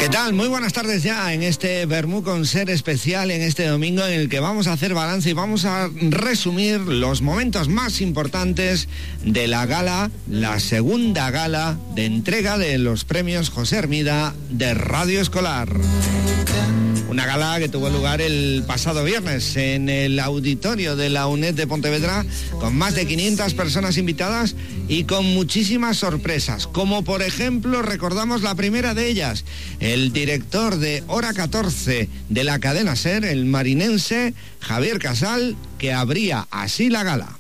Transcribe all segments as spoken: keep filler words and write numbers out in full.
tal? Muy buenas tardes ya en este Vermú con Ser especial, en este domingo en el que vamos a hacer balance y vamos a resumir los momentos más importantes de la gala, la segunda gala de entrega de los premios José Hermida de Radio Escolar. Una gala que tuvo lugar el pasado viernes en el auditorio de la UNED de Pontevedra, con más de quinientas personas invitadas y con muchísimas sorpresas, como por ejemplo recordamos la primera de ellas, el director de Hora catorce de la cadena SER, el marinense Javier Casal, que abría así la gala.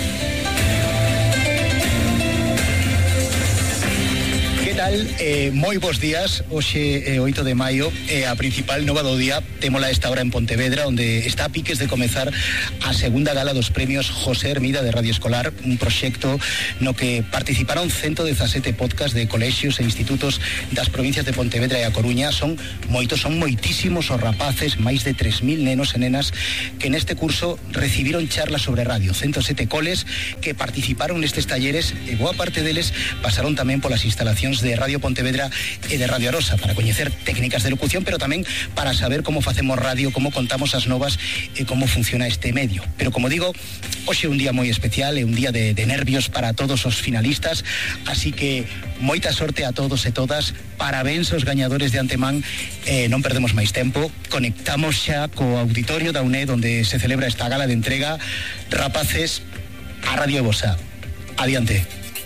Eh, moi bons días. Hoxe é oito de maio e a principal nova do día témola esta hora en Pontevedra, onde está a piques de comezar a segunda gala dos premios José Hermida de Radio Escolar, un proxecto no que participaron ciento dezasete podcast de colexios e institutos das provincias de Pontevedra e a Coruña. Son moitos, son moitísimos os rapaces, máis de tres mil nenos e nenas que neste curso recibiron charlas sobre radio, ciento sete coles que participaron nestes talleres e boa parte deles pasaron tamén polas instalacións de Radio Pontevedra e de Radio Arosa para coñecer técnicas de locución, pero tamén para saber como facemos radio, como contamos as novas e como funciona este medio. Pero como digo, hoxe é un día moi especial, é un día de, de nervios para todos os finalistas, así que moita sorte a todos e todas, parabéns aos gañadores de antemán, eh, non perdemos máis tempo, conectamos xa co auditorio da UNED onde se celebra esta gala de entrega. Rapaces, a Radio Vosa. Adiante.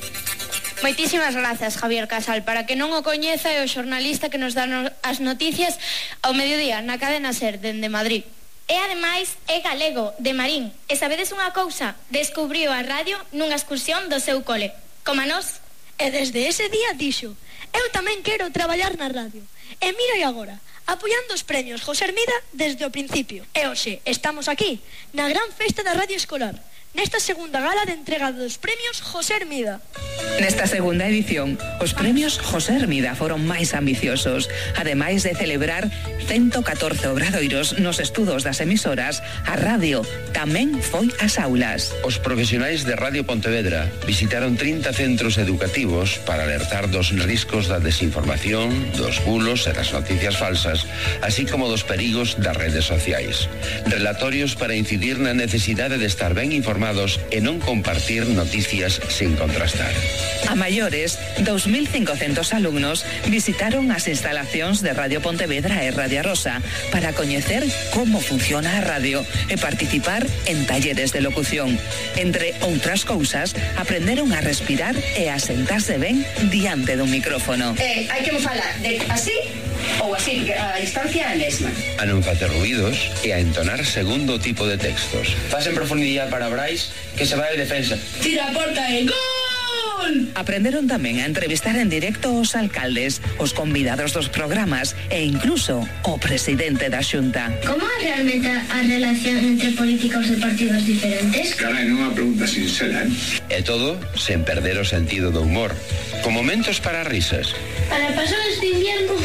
Moitísimas grazas, Javier Casal. Para que non o coñeza, é o xornalista que nos dá no, as noticias ao mediodía na cadena SER dende Madrid. E ademais é galego, de Marín. E sabedes unha cousa? Descubriu a radio nunha excursión do seu cole, como a nós. E desde ese día dixo: eu tamén quero traballar na radio. E mira agora, apoiando os premios José Hermida desde o principio. E hoxe estamos aquí, na gran festa da Radio Escolar, nesta segunda gala de entrega dos premios José Hermida. Nesta segunda edición, os premios José Hermida foron máis ambiciosos. Ademais de celebrar ciento catorce obradoiros nos estudos das emisoras, a radio tamén foi ás aulas. Os profesionais de Radio Pontevedra visitaron trinta centros educativos para alertar dos riscos da desinformación, dos bulos e das noticias falsas, así como dos perigos das redes sociais. Relatorios para incidir na necesidade de estar ben informados e non compartir noticias sin contrastar. A maiores, dos mil cincocentos alumnos visitaron as instalacións de Radio Pontevedra e Radio Arosa para coñecer como funciona a radio e participar en talleres de locución. Entre outras cousas, aprenderon a respirar e a sentarse ben diante dun micrófono. Eh, hai que falar de así ou así, a distancia é a mesma. A non facer ruidos e a entonar segundo tipo de textos. Faz en profundidade para Brais, que se vai de defensa. Tira a porta e gol! Aprenderon tamén a entrevistar en directo os alcaldes, os convidados dos programas e incluso o presidente da Xunta. Como é realmente a relación entre políticos de partidos diferentes? Carai, non é unha pregunta sincera, eh? E todo sen perder o sentido do humor, con momentos para risas. Para pasar este invierno,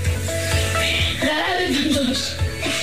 jarabe para todos.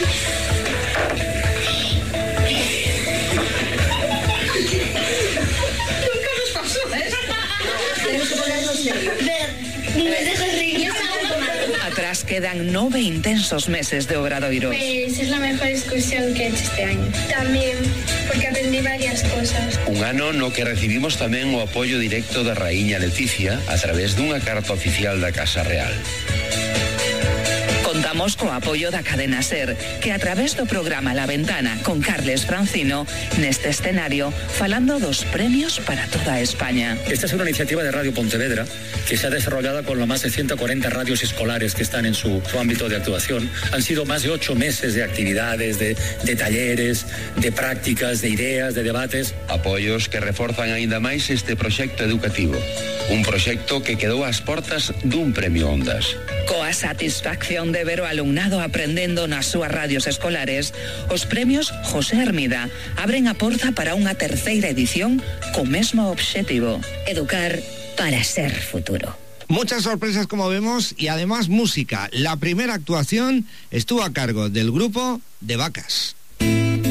Atrás quedan nove intensos meses de obradoiros. Pues es la mejor excursión que he hecho este año. También porque aprendí varias cosas. Un ano no que recibimos tamén o apoio directo da raíña Leticia a través dunha carta oficial da Casa Real. Contamos co apoio da cadena SER, que a través do programa La Ventana con Carles Francino, neste escenario, falando dos premios para toda España. Esta es una iniciativa de Radio Pontevedra que se ha desarrollado con las más de ciento cuarenta radios escolares que están en su, su ámbito de actuación. Han sido más de ocho meses de actividades, de, de talleres, de prácticas, de ideas, de debates. Apoios que reforzan aínda máis este proxecto educativo. Un proxecto que quedou ás portas dun premio Ondas. Coa satisfacción de ver o alumnado aprendendo nas súas radios escolares, os premios José Hermida abren a porta para unha terceira edición co mesmo obxectivo: educar para ser futuro. Muchas sorpresas, como vemos, y además música. La primera actuación estuvo a cargo del grupo de Vacas.